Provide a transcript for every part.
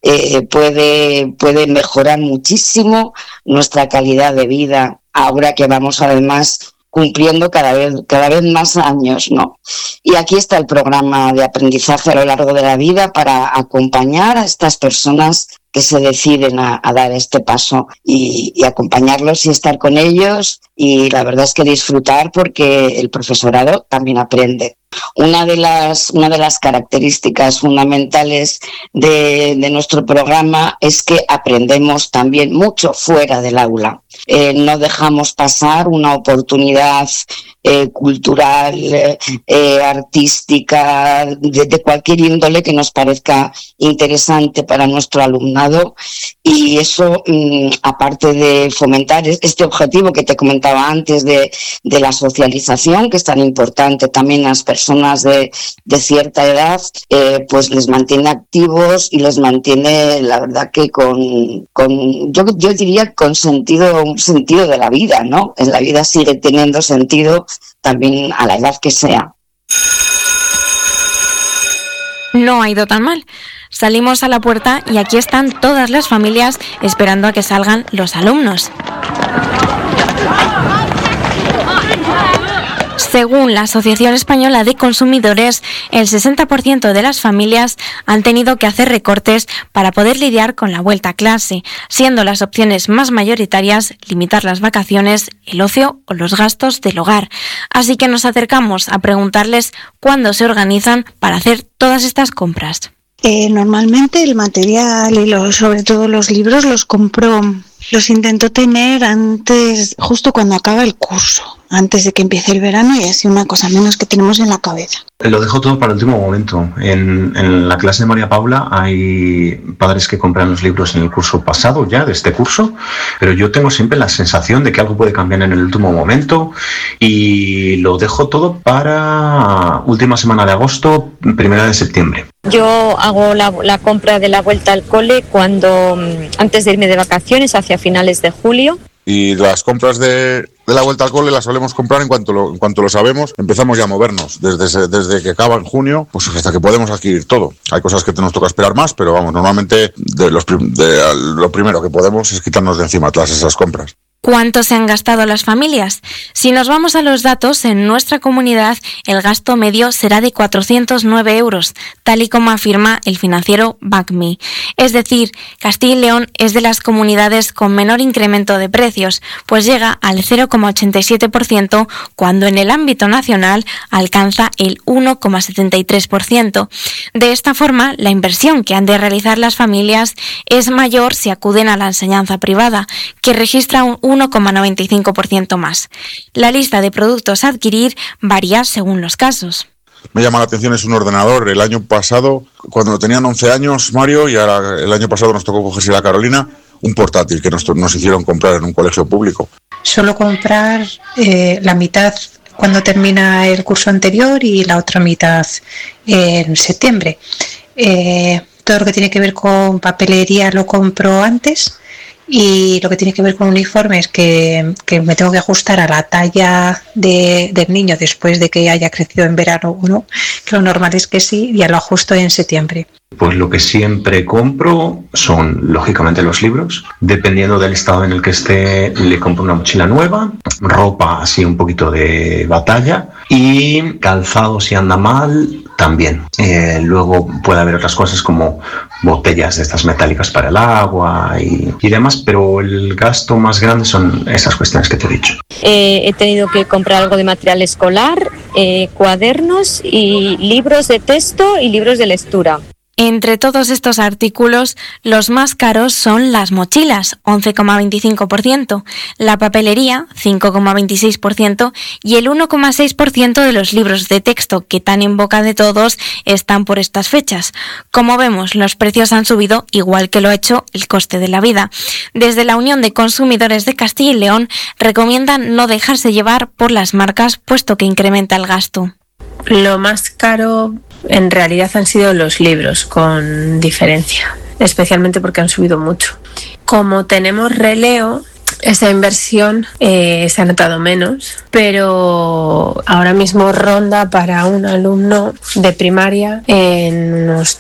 puede mejorar muchísimo nuestra calidad de vida, ahora que vamos además cumpliendo cada vez más años, ¿no? Y aquí está el programa de aprendizaje a lo largo de la vida para acompañar a estas personas que se deciden a dar este paso y acompañarlos y estar con ellos, y la verdad es que disfrutar, porque el profesorado también aprende. Una de las características fundamentales de nuestro programa es que aprendemos también mucho fuera del aula. No dejamos pasar una oportunidad cultural, artística, de cualquier índole que nos parezca interesante para nuestro alumnado, y eso, aparte de fomentar este objetivo que te comentaba antes de la socialización, que es tan importante también a las personas de cierta edad, pues les mantiene activos y les mantiene, la verdad, que yo diría con un sentido de la vida, ¿no? En la vida sigue teniendo sentido también a la edad que sea. No ha ido tan mal. Salimos a la puerta y aquí están todas las familias esperando a que salgan los alumnos. Según la Asociación Española de Consumidores, el 60% de las familias han tenido que hacer recortes para poder lidiar con la vuelta a clase, siendo las opciones más mayoritarias limitar las vacaciones, el ocio o los gastos del hogar. Así que nos acercamos a preguntarles cuándo se organizan para hacer todas estas compras. Normalmente el material y sobre todo los libros los intento tener justo cuando acaba el curso, antes de que empiece el verano, y así una cosa menos que tenemos en la cabeza. Lo dejo todo para el último momento. En la clase de María Paula hay padres que compran los libros en el curso pasado ya, de este curso, pero yo tengo siempre la sensación de que algo puede cambiar en el último momento y lo dejo todo para última semana de agosto, primera de septiembre. Yo hago la compra de la vuelta al cole antes de irme de vacaciones, hacia finales de julio. Y las compras de la vuelta al cole las solemos comprar en cuanto lo sabemos. Empezamos ya a movernos desde que acaba en junio, pues hasta que podemos adquirir todo. Hay cosas que nos toca esperar más, pero vamos, normalmente lo primero que podemos es quitarnos de encima todas esas compras. ¿Cuánto se han gastado las familias? Si nos vamos a los datos, en nuestra comunidad el gasto medio será de 409 euros, tal y como afirma el financiero BACMI. Es decir, Castilla y León es de las comunidades con menor incremento de precios, pues llega al 0,87%, cuando en el ámbito nacional alcanza el 1,73%. De esta forma, la inversión que han de realizar las familias es mayor si acuden a la enseñanza privada, que registra un 1,95% más. La lista de productos a adquirir varía según los casos. Me llama la atención es un ordenador. El año pasado, cuando tenían 11 años, Mario, y ahora el año pasado nos tocó cogerse la Carolina, un portátil que nos hicieron comprar en un colegio público. Suelo comprar la mitad cuando termina el curso anterior y la otra mitad en septiembre. Todo lo que tiene que ver con papelería lo compro antes, y lo que tiene que ver con uniformes que me tengo que ajustar a la talla del niño después de que haya crecido en verano o no, que lo normal es que sí, ya lo ajusto en septiembre. Pues lo que siempre compro son, lógicamente, los libros. Dependiendo del estado en el que esté, le compro una mochila nueva, ropa así un poquito de batalla, y calzado, si anda mal, también. Luego puede haber otras cosas como botellas de estas metálicas para el agua y demás, pero el gasto más grande son esas cuestiones que te he dicho. He tenido que comprar algo de material escolar, cuadernos y libros de texto y libros de lectura. Entre todos estos artículos, los más caros son las mochilas, 11,25%, la papelería, 5,26%, y el 1,6% de los libros de texto, que tan en boca de todos están por estas fechas. Como vemos, los precios han subido igual que lo ha hecho el coste de la vida. Desde la Unión de Consumidores de Castilla y León recomiendan no dejarse llevar por las marcas, puesto que incrementa el gasto. Lo más caro en realidad han sido los libros, con diferencia, especialmente porque han subido mucho. Como tenemos releo, esa inversión se ha notado menos, pero ahora mismo ronda para un alumno de primaria en unos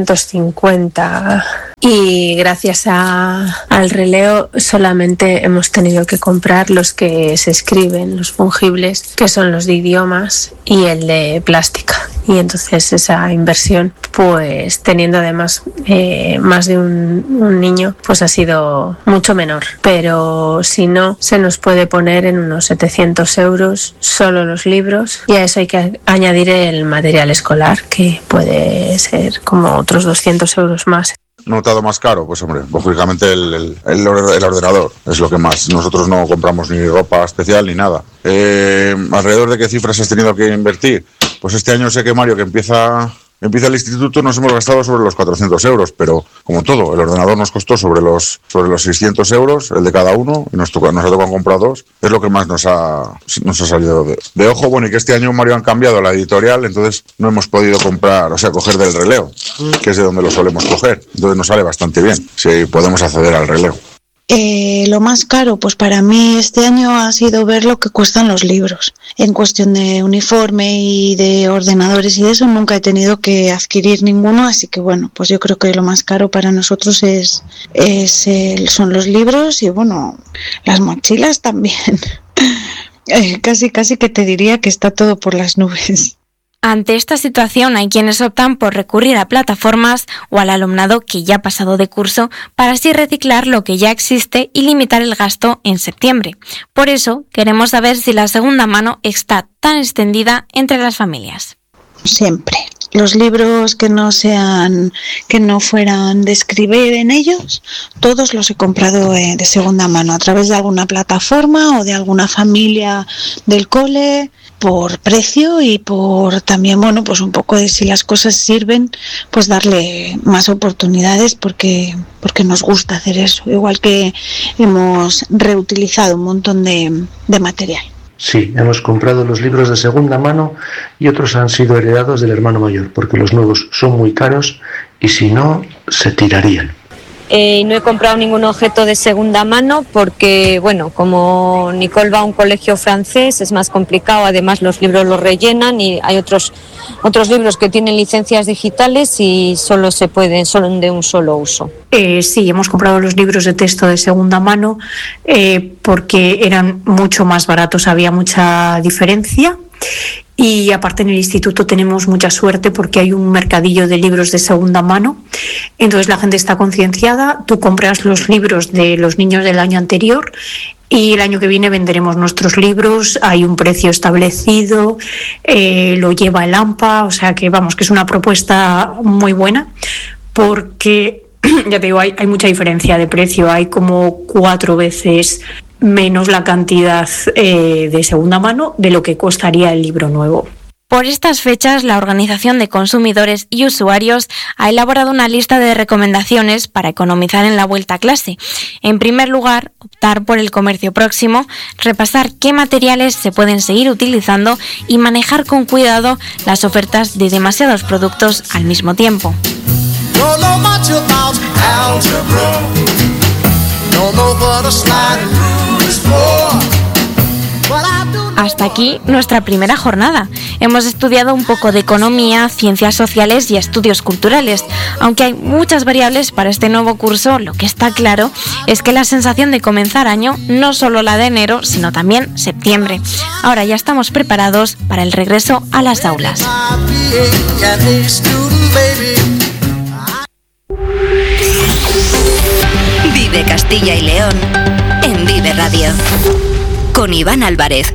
350, y gracias al releo solamente hemos tenido que comprar los que se escriben, los fungibles, que son los de idiomas y el de plástica. Y entonces esa inversión, pues teniendo además más de un niño, pues ha sido mucho menor. Pero si no, se nos puede poner en unos 700 euros solo los libros, y a eso hay que añadir el material escolar, que puede ser como otros 200 euros más. ¿Notado más caro? Pues hombre, lógicamente el ordenador es lo que más. Nosotros no compramos ni ropa especial ni nada. ¿Alrededor de qué cifras has tenido que invertir? Pues este año sé que Mario, que empieza el instituto, nos hemos gastado sobre los 400 euros, pero como todo, el ordenador nos costó sobre los 600 euros, el de cada uno, y nos ha tocado comprar 2. Es lo que más nos ha salido de ojo. Bueno, y que este año, Mario, han cambiado la editorial, entonces no hemos podido coger del releo, que es de donde lo solemos coger. Entonces nos sale bastante bien, si podemos acceder al releo. Lo más caro, pues para mí este año ha sido ver lo que cuestan los libros. En cuestión de uniforme y de ordenadores y eso, nunca he tenido que adquirir ninguno, así que bueno, pues yo creo que lo más caro para nosotros son los libros y bueno, las mochilas también. Casi que te diría que está todo por las nubes. Ante esta situación hay quienes optan por recurrir a plataformas o al alumnado que ya ha pasado de curso para así reciclar lo que ya existe y limitar el gasto en septiembre. Por eso queremos saber si la segunda mano está tan extendida entre las familias. Siempre. Los libros que no fueran de escribir en ellos, todos los he comprado de segunda mano a través de alguna plataforma o de alguna familia del cole, por precio y por también, bueno, pues un poco de si las cosas sirven, pues darle más oportunidades porque nos gusta hacer eso, igual que hemos reutilizado un montón de material. Sí, hemos comprado los libros de segunda mano y otros han sido heredados del hermano mayor, porque los nuevos son muy caros y si no, se tirarían. No he comprado ningún objeto de segunda mano porque, bueno, como Nicole va a un colegio francés es más complicado, además los libros los rellenan y hay otros libros que tienen licencias digitales y son de un solo uso. Sí, hemos comprado los libros de texto de segunda mano porque eran mucho más baratos, había mucha diferencia. Y aparte en el instituto tenemos mucha suerte porque hay un mercadillo de libros de segunda mano, entonces la gente está concienciada, tú compras los libros de los niños del año anterior y el año que viene venderemos nuestros libros, hay un precio establecido, lo lleva el AMPA, o sea que vamos, que es una propuesta muy buena porque ya te digo, hay mucha diferencia de precio, hay como 4 veces menos la cantidad de segunda mano de lo que costaría el libro nuevo. Por estas fechas, la Organización de Consumidores y Usuarios ha elaborado una lista de recomendaciones para economizar en la vuelta a clase. En primer lugar, optar por el comercio próximo, repasar qué materiales se pueden seguir utilizando y manejar con cuidado las ofertas de demasiados productos al mismo tiempo. Hasta aquí nuestra primera jornada. Hemos estudiado un poco de economía, ciencias sociales y estudios culturales. Aunque hay muchas variables para este nuevo curso, lo que está claro es que la sensación de comenzar año no solo la de enero, sino también septiembre. Ahora ya estamos preparados para el regreso a las aulas. Vive Castilla y León en Vive Radio con Iván Álvarez.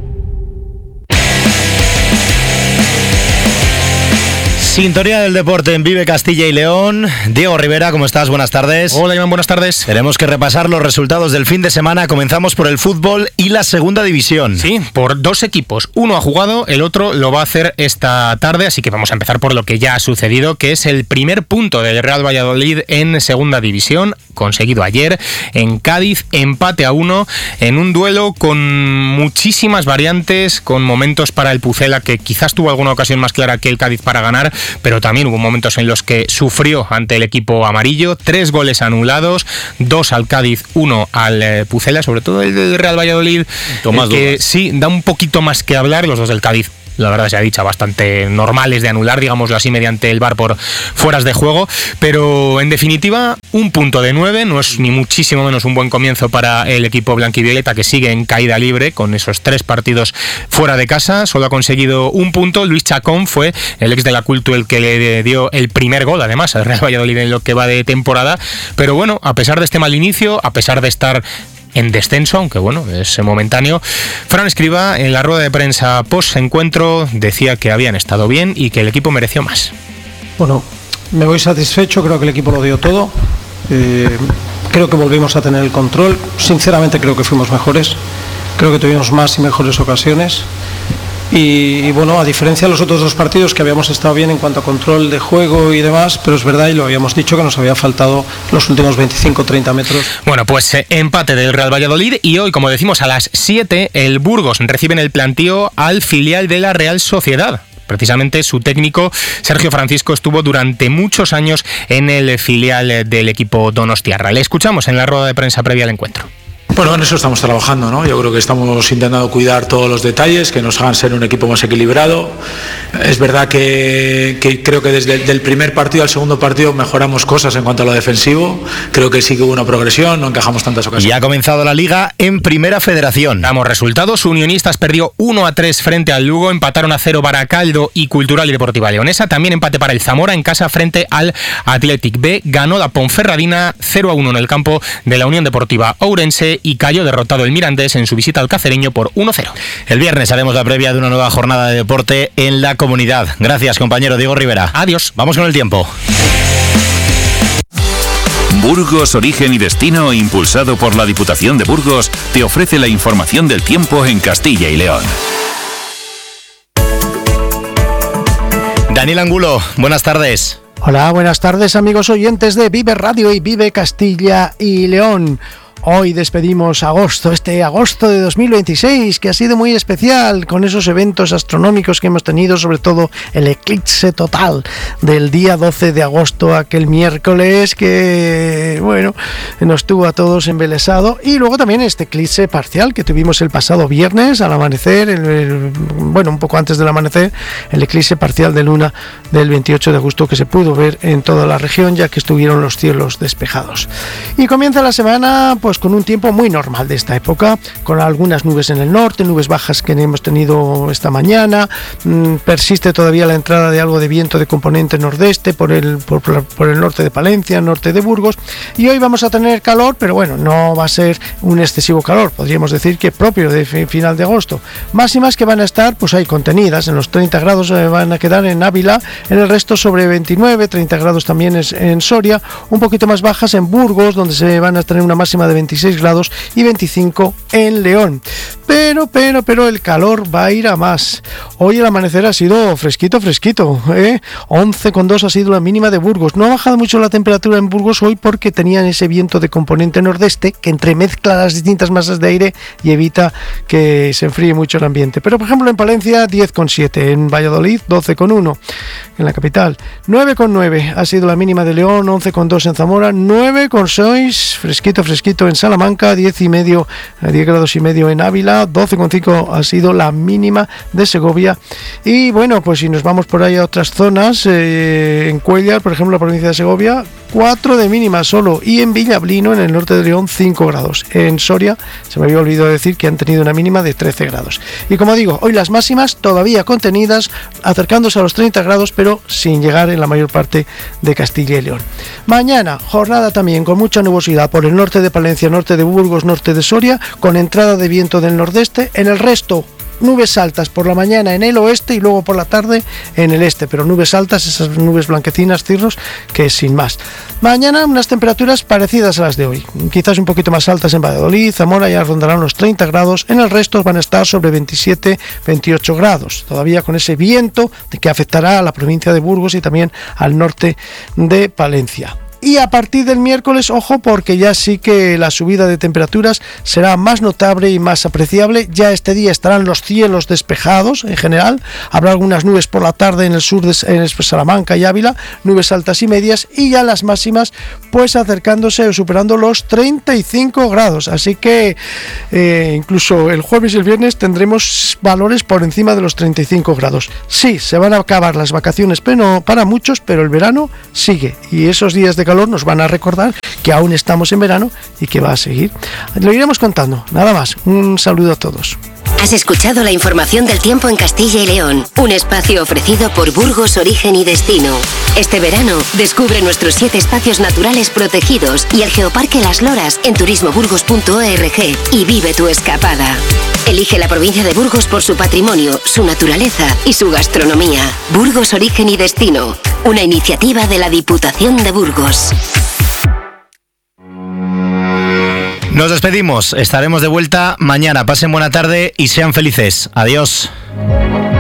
Sintonía del deporte en Vive Castilla y León. Diego Rivera, ¿cómo estás? Buenas tardes. Hola, Iván, buenas tardes. Tenemos que repasar los resultados del fin de semana. Comenzamos por el fútbol y la segunda división. Sí, por 2 equipos. Uno ha jugado, el otro lo va a hacer esta tarde, así que vamos a empezar por lo que ya ha sucedido, que es el primer punto del Real Valladolid en segunda división. conseguido ayer en Cádiz, empate a 1 en un duelo con muchísimas variantes, con momentos para el Pucela, que quizás tuvo alguna ocasión más clara que el Cádiz para ganar, pero también hubo momentos en los que sufrió ante el equipo amarillo. 3 goles anulados, 2 al Cádiz, 1 al Pucela, sobre todo el del Real Valladolid, que sí, da un poquito más que hablar. Los dos del Cádiz, la verdad se ha dicho, bastante normales de anular, digámoslo así, mediante el VAR por fueras de juego, pero en definitiva un punto de 9 no es ni muchísimo menos un buen comienzo para el equipo blanquivioleta, que sigue en caída libre con esos 3 partidos fuera de casa. Solo ha conseguido un punto. Luis Chacón fue el ex de la Cultu el que le dio el primer gol, además, al Real Valladolid en lo que va de temporada, pero bueno, a pesar de este mal inicio, a pesar de estar en descenso, aunque bueno, es momentáneo, Fran Escribá en la rueda de prensa post-encuentro decía que habían estado bien y que el equipo mereció más. Bueno, me voy satisfecho, creo que el equipo lo dio todo, creo que volvimos a tener el control, sinceramente creo que fuimos mejores, creo que tuvimos más y mejores ocasiones. Y bueno, a diferencia de los otros 2 partidos que habíamos estado bien en cuanto a control de juego y demás, pero es verdad, y lo habíamos dicho, que nos había faltado los últimos 25-30 metros. Bueno, pues empate del Real Valladolid, y hoy, como decimos, a las 7 el Burgos recibe en el plantío al filial de la Real Sociedad. Precisamente su técnico, Sergio Francisco, estuvo durante muchos años en el filial del equipo donostiarra. Le escuchamos en la rueda de prensa previa al encuentro. Bueno, en eso estamos trabajando, ¿no? Yo creo que estamos intentando cuidar todos los detalles, que nos hagan ser un equipo más equilibrado. Es verdad que creo que desde el primer partido al segundo partido mejoramos cosas en cuanto a lo defensivo. Creo que sí que hubo una progresión, no encajamos tantas ocasiones. Y ha comenzado la Liga en Primera Federación. Damos resultados. Unionistas perdió 1-3 frente al Lugo, empataron a 0 Baracaldo y Cultural y Deportiva Leonesa. También empate para el Zamora en casa frente al Athletic B. Ganó la Ponferradina 0-1 en el campo de la Unión Deportiva Ourense, y cayó derrotado el Mirandés en su visita al Cacereño por 1-0. El viernes haremos la previa de una nueva jornada de deporte en la comunidad. Gracias, compañero Diego Rivera. Adiós. Vamos con el tiempo. Burgos, Origen y Destino, impulsado por la Diputación de Burgos, te ofrece la información del tiempo en Castilla y León. Daniel Angulo, buenas tardes. Hola, buenas tardes, amigos oyentes de Vive Radio y Vive Castilla y León. Hoy despedimos agosto, este agosto de 2026, que ha sido muy especial con esos eventos astronómicos que hemos tenido, sobre todo el eclipse total del día 12 de agosto, aquel miércoles que, bueno, nos tuvo a todos embelesado, y luego también este eclipse parcial que tuvimos el pasado viernes al amanecer, bueno, un poco antes del amanecer, el eclipse parcial de luna del 28 de agosto que se pudo ver en toda la región, ya que estuvieron los cielos despejados. Y comienza la semana, pues con un tiempo muy normal de esta época, con algunas nubes en el norte, nubes bajas que hemos tenido esta mañana. Persiste todavía la entrada de algo de viento de componente nordeste por el norte de Palencia, norte de Burgos, y hoy vamos a tener calor, pero bueno, no va a ser un excesivo calor, podríamos decir que propio de final de agosto. Máximas que van a estar, pues ahí contenidas, en los 30 grados van a quedar en Ávila, en el resto sobre 29, 30 grados también es en Soria, un poquito más bajas en Burgos, donde se van a tener una máxima de 26 grados y 25 en León. Pero el calor va a ir a más. Hoy el amanecer ha sido fresquito, 11,2 ha sido la mínima de Burgos. No ha bajado mucho la temperatura en Burgos hoy porque tenían ese viento de componente nordeste que entremezcla las distintas masas de aire y evita que se enfríe mucho el ambiente. Pero por ejemplo en Palencia 10,7, en Valladolid 12,1, en la capital 9,9 ha sido la mínima de León, 11,2 en Zamora, 9,6 fresquito en Salamanca, 10 grados y medio en Ávila, 12,5 ha sido la mínima de Segovia. Y bueno, pues si nos vamos por ahí a otras zonas, en Cuéllar, por ejemplo, la provincia de Segovia, 4 de mínima solo, y en Villablino, en el norte de León, 5 grados. En Soria, se me había olvidado decir que han tenido una mínima de 13 grados. Y como digo, hoy las máximas todavía contenidas, acercándose a los 30 grados, pero sin llegar en la mayor parte de Castilla y León. Mañana, jornada también con mucha nubosidad por el norte de Palencia, norte de Burgos, norte de Soria, con entrada de viento del nordeste. En el resto, nubes altas por la mañana en el oeste y luego por la tarde en el este, pero nubes altas, esas nubes blanquecinas, cirros, que sin más. Mañana unas temperaturas parecidas a las de hoy, quizás un poquito más altas en Valladolid, Zamora ya rondarán los 30 grados, en el resto van a estar sobre 27-28 grados, todavía con ese viento que afectará a la provincia de Burgos y también al norte de Palencia. y a partir del miércoles, ojo, porque ya sí que la subida de temperaturas será más notable y más apreciable. Ya este día estarán los cielos despejados en general, habrá algunas nubes por la tarde en el sur de Salamanca y Ávila, nubes altas y medias, y ya las máximas pues acercándose o superando los 35 grados, así que incluso el jueves y el viernes tendremos valores por encima de los 35 grados. Sí, se van a acabar las vacaciones, pero para muchos, pero el verano sigue, y esos días de calor nos van a recordar que aún estamos en verano y que va a seguir. Lo iremos contando, nada más. Un saludo a todos. Has escuchado la información del tiempo en Castilla y León, un espacio ofrecido por Burgos Origen y Destino. Este verano, descubre nuestros 7 espacios naturales protegidos y el Geoparque Las Loras en turismoburgos.org y vive tu escapada. Elige la provincia de Burgos por su patrimonio, su naturaleza y su gastronomía. Burgos Origen y Destino, una iniciativa de la Diputación de Burgos. Nos despedimos, estaremos de vuelta mañana. Pasen buena tarde y sean felices. Adiós.